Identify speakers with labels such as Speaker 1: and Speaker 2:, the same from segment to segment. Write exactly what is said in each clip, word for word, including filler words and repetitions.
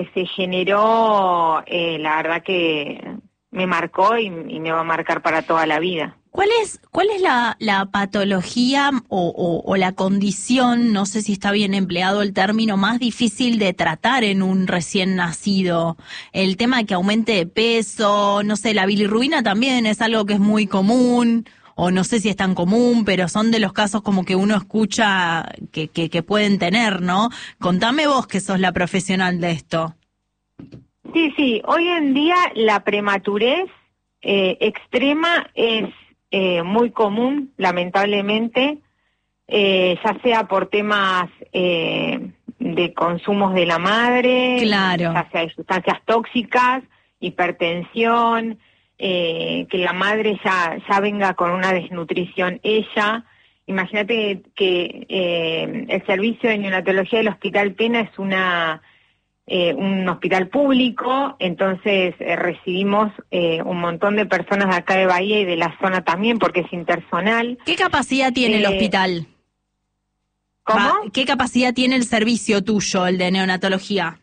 Speaker 1: se generó, eh, la verdad que me marcó y, y me va a marcar para toda la vida.
Speaker 2: ¿Cuál es, cuál es la, la patología o, o, o la condición, no sé si está bien empleado el término, más difícil de tratar en un recién nacido? El tema de que aumente de peso, no sé, la bilirrubina también es algo que es muy común, o no sé si es tan común, pero son de los casos como que uno escucha que, que, que pueden tener, ¿no? Contame vos que sos la profesional de esto.
Speaker 1: Sí, sí, hoy en día la prematurez eh, extrema es eh, muy común, lamentablemente, eh, ya sea por temas eh, de consumos de la madre,
Speaker 2: Claro.
Speaker 1: ya sea de sustancias tóxicas, hipertensión, eh, que la madre ya, ya venga con una desnutrición ella. Imagínate que eh, el servicio de neonatología del Hospital Pena es una... Eh, un hospital público, entonces eh, recibimos eh, un montón de personas de acá de Bahía y de la zona también, porque es intersonal.
Speaker 2: ¿Qué capacidad tiene el
Speaker 1: Eh,
Speaker 2: hospital?
Speaker 1: ¿Cómo?
Speaker 2: Va, ¿qué capacidad tiene el servicio tuyo, el de neonatología?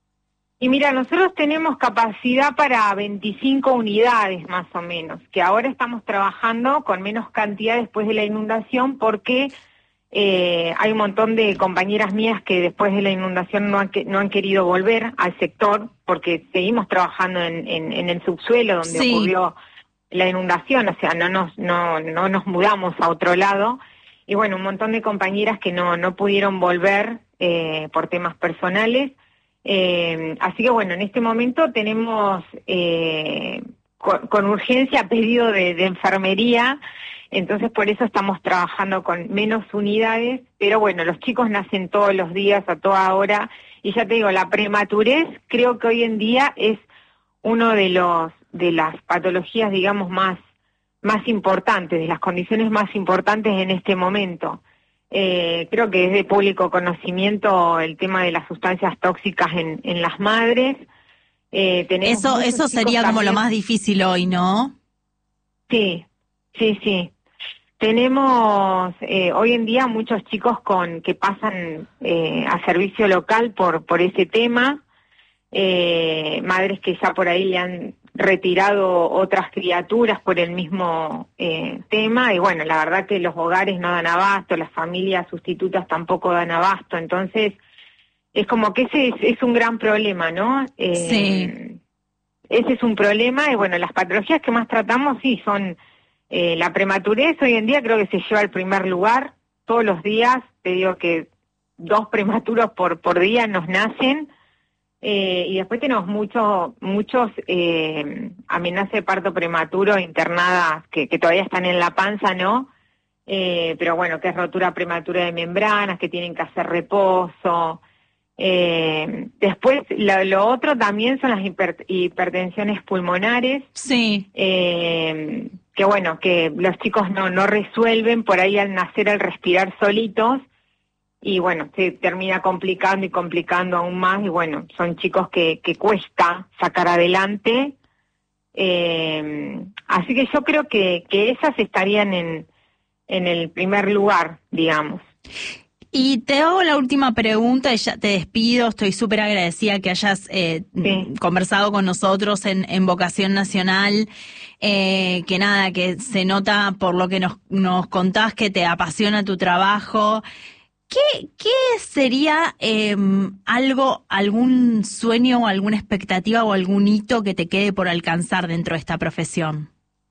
Speaker 1: Y mira, nosotros tenemos capacidad para veinticinco unidades más o menos, que ahora estamos trabajando con menos cantidad después de la inundación porque eh, hay un montón de compañeras mías que después de la inundación no han, que, no han querido volver al sector porque seguimos trabajando en, en, en el subsuelo donde
Speaker 2: Sí.
Speaker 1: ocurrió la inundación, o sea, no nos, no, no nos mudamos a otro lado. Y bueno, un montón de compañeras que no, no pudieron volver eh, por temas personales. Eh, así que bueno, en este momento tenemos eh, con, con urgencia pedido de, de enfermería, entonces por eso estamos trabajando con menos unidades, pero bueno, los chicos nacen todos los días, a toda hora, y ya te digo, la prematurez creo que hoy en día es uno de los de las patologías, digamos, más, más importantes, de las condiciones más importantes en este momento. Eh, creo que es de público conocimiento el tema de las sustancias tóxicas en, en las madres. Eh, tenemos
Speaker 2: Eso, eso sería como
Speaker 1: también,
Speaker 2: lo más difícil hoy, ¿no?
Speaker 1: Sí, sí, sí. Tenemos eh, hoy en día muchos chicos con que pasan eh, a servicio local por, por ese tema, eh, madres que ya por ahí le han retirado otras criaturas por el mismo eh, tema, y bueno, la verdad que los hogares no dan abasto, las familias sustitutas tampoco dan abasto, entonces es como que ese es, es un gran problema, ¿no? Eh,
Speaker 2: Sí.
Speaker 1: Ese es un problema, y bueno, las patologías que más tratamos sí son eh, la prematurez, hoy en día creo que se lleva el primer lugar, todos los días, te digo que dos prematuros por, por día nos nacen. Eh, y después tenemos muchos muchos eh, amenazas de parto prematuro internadas que, que todavía están en la panza, ¿no? Eh, pero bueno, que es rotura prematura de membranas, que tienen que hacer reposo. Eh, después, lo, lo otro también son las hiper, hipertensiones pulmonares.
Speaker 2: Sí.
Speaker 1: Eh, que bueno, que los chicos no, no resuelven por ahí al nacer, al respirar solitos. Y bueno, se termina complicando y complicando aún más, y bueno, son chicos que, que cuesta sacar adelante. Eh, así que yo creo que, que esas estarían en, en el primer lugar, digamos.
Speaker 2: Y te hago la última pregunta y ya te despido. Estoy súper agradecida que hayas eh,
Speaker 1: Sí.
Speaker 2: conversado con nosotros en, en Vocación Nacional. Eh, que nada, que se nota por lo que nos, nos contás que te apasiona tu trabajo. ¿Qué, qué sería eh, algo, algún sueño o alguna expectativa o algún hito que te quede por alcanzar dentro de esta profesión?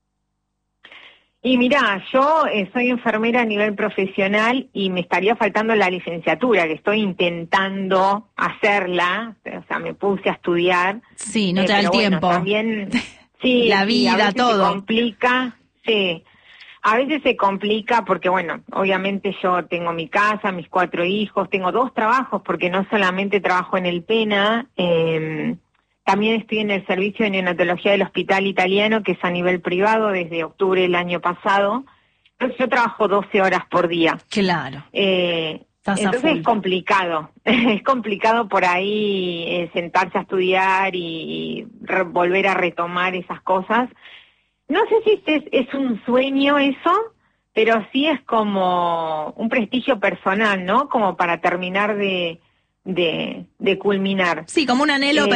Speaker 1: Y mirá, yo eh, soy enfermera a nivel profesional y me estaría faltando la licenciatura, que estoy intentando hacerla, o sea, me puse a estudiar.
Speaker 2: Sí, no
Speaker 1: eh,
Speaker 2: te da el
Speaker 1: pero
Speaker 2: tiempo.
Speaker 1: Bueno, también, sí,
Speaker 2: La
Speaker 1: sí,
Speaker 2: vida,
Speaker 1: a veces
Speaker 2: todo.
Speaker 1: se complica, sí. A veces se complica porque, bueno, obviamente yo tengo mi casa, mis cuatro hijos, tengo dos trabajos porque no solamente trabajo en el Pena, eh, también estoy en el servicio de neonatología del Hospital Italiano, que es a nivel privado desde octubre del año pasado. Entonces yo trabajo doce horas por día.
Speaker 2: Claro.
Speaker 1: Eh,
Speaker 2: Estás a
Speaker 1: entonces
Speaker 2: full.
Speaker 1: es complicado, es complicado por ahí eh, sentarse a estudiar y, y re- volver a retomar esas cosas. No sé si es, es un sueño eso, pero sí es como un prestigio personal, ¿no? Como para terminar de, de, de culminar.
Speaker 2: Sí, como un anhelo.
Speaker 1: Eh,